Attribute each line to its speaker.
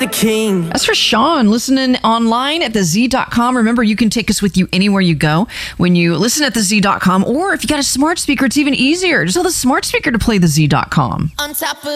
Speaker 1: the king.
Speaker 2: That's for Sean, listening online at thez.com. Remember, you can take us with you anywhere you go when you listen at thez.com, or if you got a smart speaker, it's even easier. Just tell the smart speaker to play thez.com.
Speaker 3: On top of